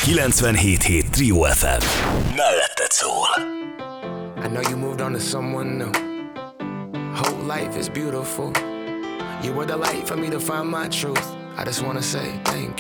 97.7 Trio FM. Melletted szól. I know you moved on to someone new. Whole life is beautiful. You were the light for me to find my truth. I just wanna say thank you.